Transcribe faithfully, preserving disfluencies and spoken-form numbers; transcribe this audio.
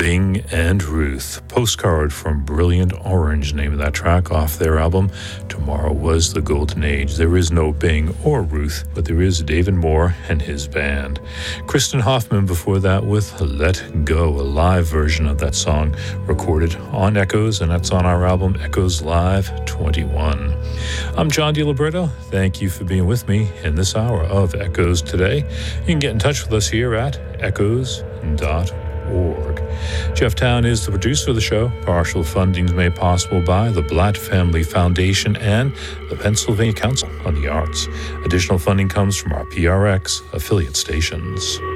Bing and Ruth. Postcard from Brilliant Orange, name of that track off their album Tomorrow Was the Golden Age. There is no Bing or Ruth, but there is David Moore and his band. Kristen Hoffman before that with Let Go, a live version of that song recorded on Echoes, and that's on our album Echoes Live twenty-one. I'm John DiLiberto. Thank you for being with me in this hour of Echoes today. You can get in touch with us here at echoes dot org. Jeff Town is the producer of the show. Partial funding is made possible by the Blatt Family Foundation and the Pennsylvania Council on the Arts. Additional funding comes from our P R X affiliate stations.